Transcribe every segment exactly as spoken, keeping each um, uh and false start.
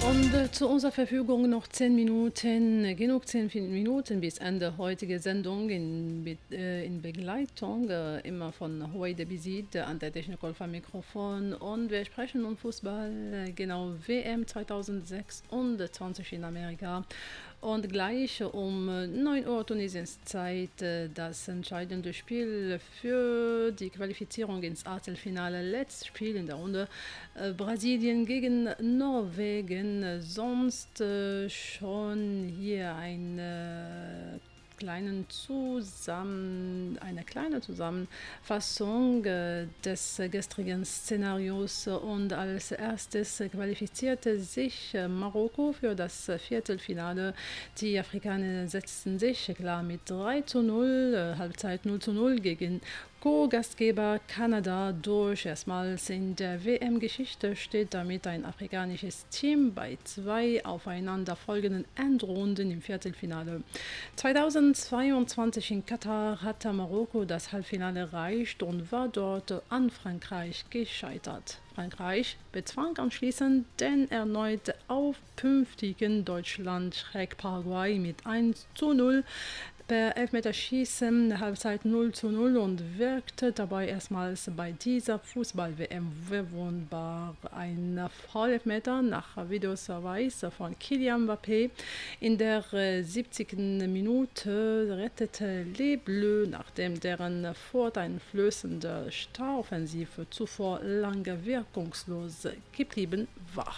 Und äh, zu unserer Verfügung noch zehn Minuten, äh, genug zehn Minuten bis Ende heutige Sendung in, Be äh, in Begleitung, äh, immer von Huey de Bizid äh, an der Technical vom Mikrofon. Und wir sprechen um Fußball, äh, genau W M zweitausendsechsundzwanzig in Amerika. Und gleich um neun Uhr Tunesiens Zeit äh, das entscheidende Spiel für die Qualifizierung ins Achtelfinale. Letztes Spiel in der Runde äh, Brasilien gegen Norwegen. Sonst äh, schon hier ein äh, kleinen Zusammen, eine kleine Zusammenfassung äh, des äh, gestrigen Szenarios. Und als erstes äh, qualifizierte sich äh, Marokko für das äh, Viertelfinale. Die Afrikaner setzten sich klar mit drei zu null, äh, Halbzeit null zu null gegen Co-Gastgeber Kanada durch. Erstmals in der W M-Geschichte steht damit ein afrikanisches Team bei zwei aufeinanderfolgenden Endrunden im Viertelfinale. zweitausendzweiundzwanzig in Katar hatte Marokko das Halbfinale erreicht und war dort an Frankreich gescheitert. Frankreich bezwang anschließend den erneut aufkünftigen Deutschland-Paraguay mit eins zu null. Per Elfmeterschießen Halbzeit null zu null und wirkte dabei erstmals bei dieser Fußball-W M verwundbar. Ein Foul-Elfmeter nach Videobeweis von Kylian Mbappé in der siebzigsten Minute rettete Les Bleus, nachdem deren forteinflößende Staroffensive zuvor lange wirkungslos geblieben war.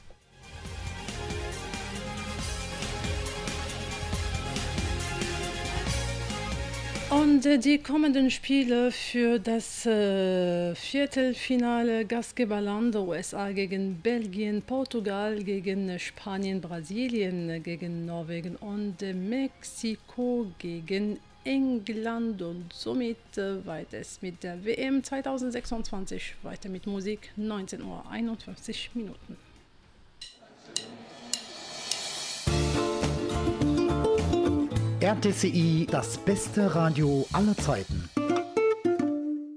Und äh, die kommenden Spiele für das äh, Viertelfinale Gastgeberland U S A gegen Belgien, Portugal gegen äh, Spanien, Brasilien äh, gegen Norwegen und äh, Mexiko gegen England. Und somit äh, weiter es mit der W M zweitausendsechsundzwanzig, weiter mit Musik, neunzehn Uhr einundfünfzig Minuten. R T C I, das beste Radio aller Zeiten.